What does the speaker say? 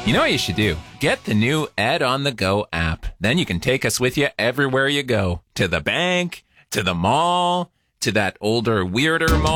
You know what you should do? Get the new Ed on the Go app. Then you can take us with you everywhere you go. To the bank, to the mall, to that older, weirder mall.